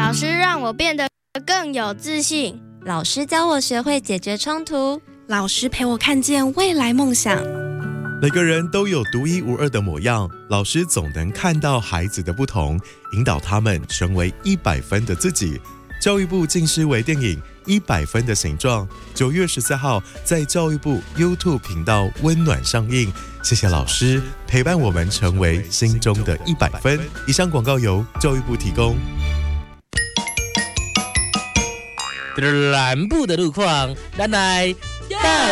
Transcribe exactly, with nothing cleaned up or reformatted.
老师让我变得更有自信， 老师教我学会解决冲突， 老师陪我看见未来梦想。 每个人都有独一无二的模样，老师总能看到孩子的不同，引导他们成为一百分的自己。教育部近视微电影《一百分的形状》，九月十四号在教育部 YouTube 频道温暖上映。谢谢老师陪伴我们成为心中的一百分。以上广告由教育部提供。 南部的路况，咱来带